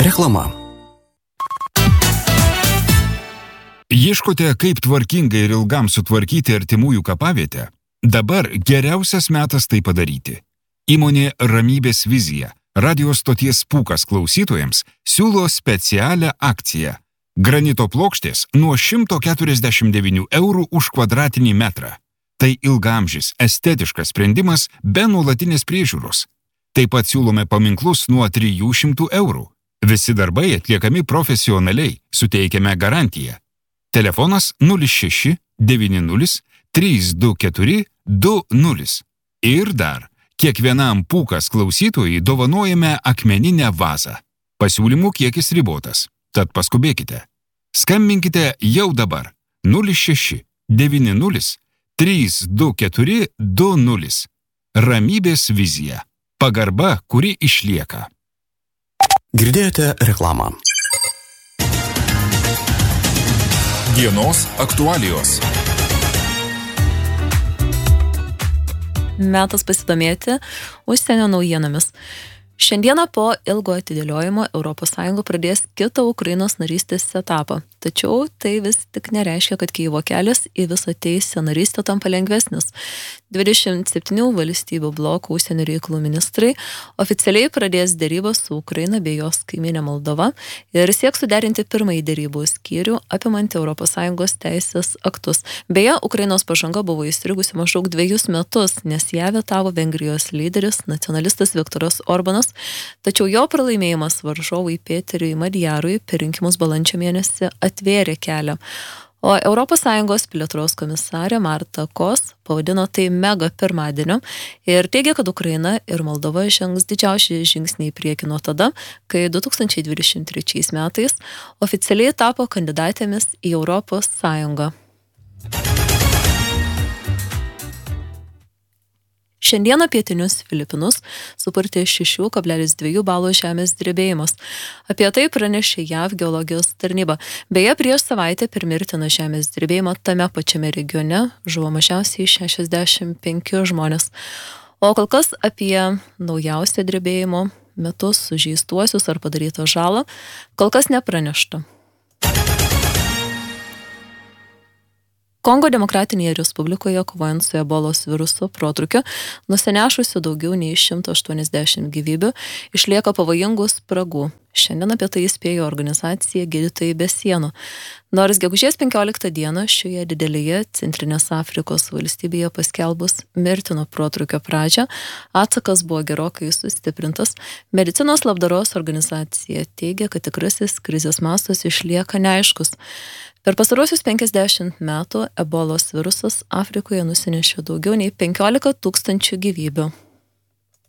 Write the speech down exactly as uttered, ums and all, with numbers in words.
Reklama. Ieškote, kaip tvarkingai ir ilgam sutvarkyti artimųjų kapavietę? Dabar geriausias metas tai padaryti. Įmonė Ramybės vizija, radio stoties Pūkas klausytojams, siūlo specialią akciją. Granito plokštės nuo šimto keturiasdešimt devynių eurų už kvadratinį metrą. Tai ilgaamžis, estetiškas sprendimas be nuolatinės priežiūros. Taip pat siūlome paminklus nuo trijų šimtų eurų. Visi darbai atliekami profesionaliai, suteikiame garantiją. Telefonas nulis šeši devyni nulis trys du keturi du nulis. Ir dar, kiekvienam Pūkas klausytojui dovanojame akmeninę vazą. Pasiūlymų kiekis ribotas, tad paskubėkite. Skambinkite jau dabar nulis šeši devyni nulis trys du keturi du nulis. Ramybės vizija. Pagarba, kuri išlieka. Girdėjote reklamą. Dienos aktualijos. Metas pasidomėti užsienio naujienomis. Šiandieną po ilgo atidėliojimo Europos Sąjunga pradės kitą Ukrainos narystės etapą. Tačiau tai vis tik nereiškia, kad Kijevo kelias į visą teisę narystę tampa lengvesnis. dvidešimt septynių valstybių bloko užsienio reikalų ministrai oficialiai pradės derybas su Ukraina bei jos kaimynė Moldova ir sieks suderinti pirmąjį derybų skyrių apimantį Europos Sąjungos teisės aktus. Beje, Ukrainos pažanga buvo įstrigusi maždaug dviejus metus, nes ją vetavo Vengrijos lyderis, nacionalistas Viktoras Orbanas, tačiau jo pralaimėjimas varžovui Peteriui Madjarui per rinkimus balandžio mėnesį atvėrė kelią. O Europos Sąjungos plėtros komisarė Marta Kos pavadino tai mega pirmadieniu ir teigia, kad Ukraina ir Moldova žengs didžiausią žingsnį į priekį nuo tada, kai du tūkstančiai dvidešimt trečiais metais oficialiai tapo kandidatėmis į Europos Sąjungą. Šiandieną pietinius Filipinus supurtė šeši kablelis du balo žemės drebėjimas. Apie tai pranešė J A V geologijos tarnyba. Beje, prieš savaitę per mirtiną žemės drebėjimą tame pačiame regione žuvo mažiausiai šešiasdešimt penki žmonės. O kol kas apie naujausią drebėjimo metu sužeistuosius ar padarytą žalą kol kas nepranešta. Kongo Demokratinėje Respublikoje, kovojant su ebolos viruso protrukiu, nusinešusių daugiau nei šimtas aštuoniasdešimt gyvybių, išlieka pavojingų spragų. Šiandien apie tai įspėjo organizacija Gydytojai be sienų. Nors gegužės penkioliktą dieną šioje didelėje Centrinės Afrikos valstybėje paskelbus mirtino protrukio pradžią, atsakas buvo gerokai sustiprintas. Medicinos labdaros organizacija teigia, kad tikrasis krizės mastas išlieka neaiškus. Per pastarosius penkiasdešimt metų ebolos virusas Afrikoje nusinešė daugiau nei penkiolika tūkstančių gyvybių.